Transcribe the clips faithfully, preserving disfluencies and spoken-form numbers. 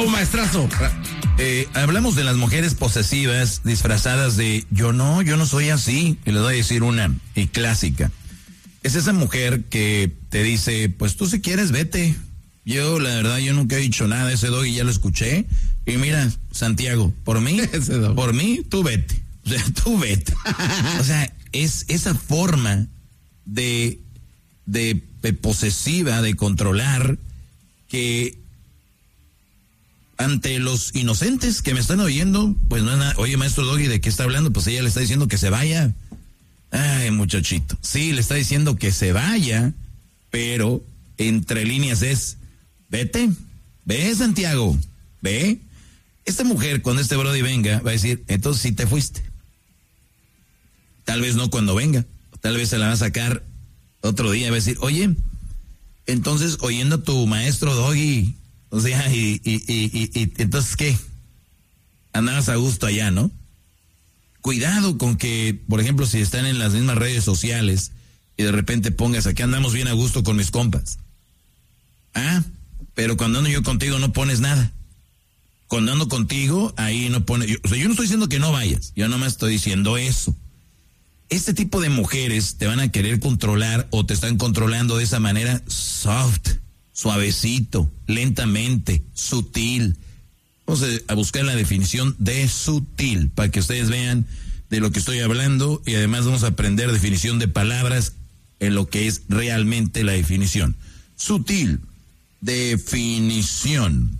Bravo, maestrazo. Eh, hablamos de las mujeres posesivas disfrazadas de yo no, yo no soy así. Y les voy a decir una y clásica. Es esa mujer que te dice, pues tú si quieres vete. Yo, la verdad, yo nunca he dicho nada. Ese doggy ya lo escuché. Y mira, Santiago, por mí, por mí, tú vete. O sea, tú vete. O sea, es esa forma de, de, de posesiva, de controlar, que ante los inocentes que me están oyendo, pues no es nada. Oye, maestro Doggy, ¿de qué está hablando? Pues ella le está diciendo que se vaya. Ay, muchachito. Sí, le está diciendo que se vaya, pero entre líneas es, vete, ve, Santiago, ve. Esta mujer, cuando este brody venga, va a decir, entonces sí te fuiste. Tal vez no cuando venga, tal vez se la va a sacar otro día, va a decir, oye, entonces oyendo a tu maestro Doggy, o sea, y, y, y, y, y entonces ¿qué? Andabas a gusto allá, ¿no? Cuidado con que, por ejemplo, si están en las mismas redes sociales y de repente pongas, aquí andamos bien a gusto con mis compas. Ah, pero cuando ando yo contigo no pones nada. Cuando ando contigo, ahí no pones, yo, o sea, yo no estoy diciendo que no vayas, yo nomás estoy diciendo eso. Este tipo de mujeres te van a querer controlar o te están controlando de esa manera soft, suavecito, lentamente, sutil. Vamos a buscar la definición de sutil para que ustedes vean de lo que estoy hablando y además vamos a aprender definición de palabras en lo que es realmente la definición. Sutil, definición.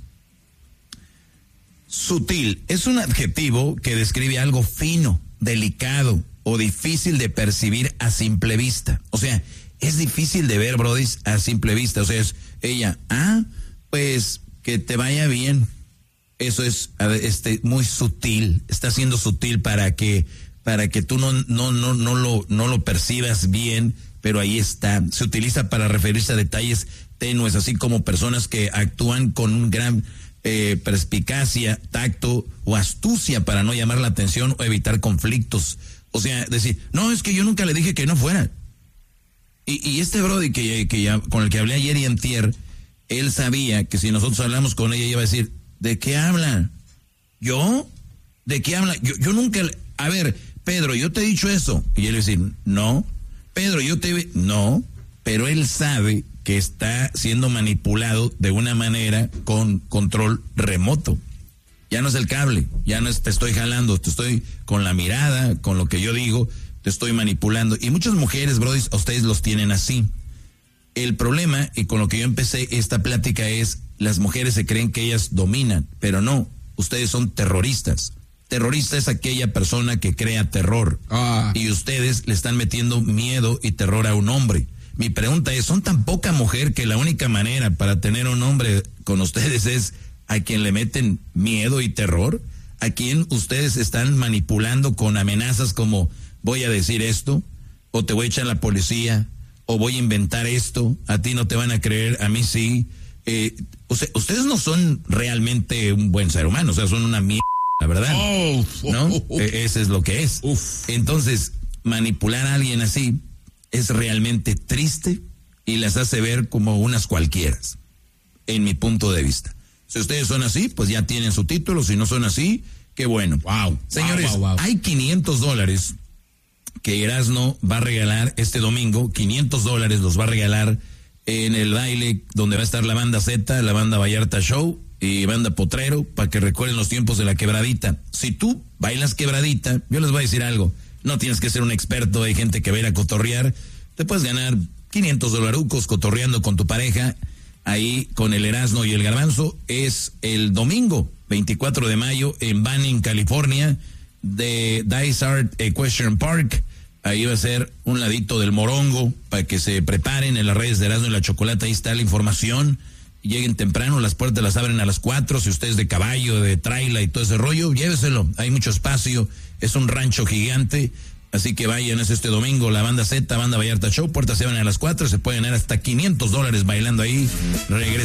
Sutil es un adjetivo que describe algo fino, delicado o difícil de percibir a simple vista. O sea, es difícil de ver, brodis, a simple vista. O sea, es ella, ah, pues que te vaya bien. Eso es este muy sutil, está siendo sutil para que para que tú no no no no lo no lo percibas bien, pero ahí está. Se utiliza para referirse a detalles tenues, así como personas que actúan con un gran eh, perspicacia, tacto o astucia para no llamar la atención o evitar conflictos. O sea, decir, no, es que yo nunca le dije que no fuera. Y, y este brody que, que ya, con el que hablé ayer y antier, él sabía que si nosotros hablamos con ella, ella iba a decir, ¿de qué habla? ¿Yo? ¿De qué habla? Yo, yo nunca, a ver, Pedro, yo te he dicho eso. Y él va a decir, no. Pedro, yo te, no. Pero él sabe que está siendo manipulado de una manera con control remoto. Ya no es el cable, ya no es te estoy jalando, te estoy con la mirada, con lo que yo digo, te estoy manipulando. Y muchas mujeres, brodis, a ustedes los tienen así. El problema, y con lo que yo empecé esta plática, es las mujeres se creen que ellas dominan, pero no, ustedes son terroristas. Terrorista es aquella persona que crea terror. Ah. Y ustedes le están metiendo miedo y terror a un hombre. Mi pregunta es, ¿son tan poca mujer que la única manera para tener un hombre con ustedes es a quien le meten miedo y terror? ¿A quien ustedes están manipulando con amenazas como voy a decir esto, o te voy a echar a la policía, o voy a inventar esto, a ti no te van a creer, a mí sí? Eh, o sea, ustedes no son realmente un buen ser humano, o sea, son una mierda, la verdad, oh, ¿no? Oh, oh. Eh, ese es lo que es. Uf. Entonces, manipular a alguien así es realmente triste y las hace ver como unas cualquieras, en mi punto de vista. Si ustedes son así, pues ya tienen su título. Si no son así, qué bueno. Wow. Señores, wow, wow, wow. Hay quinientos dólares que Erasno va a regalar este domingo. quinientos dólares los va a regalar en el baile donde va a estar la banda Z, la banda Vallarta Show y banda Potrero, para que recuerden los tiempos de la quebradita. Si tú bailas quebradita, yo les voy a decir algo. No tienes que ser un experto, hay gente que va a ir a cotorrear. Te puedes ganar quinientos dolarucos cotorreando con tu pareja. Ahí con el Erasno y el Garbanzo. Es el domingo veinticuatro de mayo en Banning, California, de Dysart Equestrian Park. Ahí va a ser un ladito del Morongo para que se preparen. En las redes de Erasno y la Chocolata ahí está la información. Lleguen temprano, las puertas las abren a las cuatro. Si usted es de caballo, de traila y todo ese rollo, lléveselo, hay mucho espacio, es un rancho gigante. Así que vayan, es este domingo, la banda Z, banda Vallarta Show, puertas se abren a las cuatro, se pueden ganar hasta quinientos dólares bailando ahí. Regreso.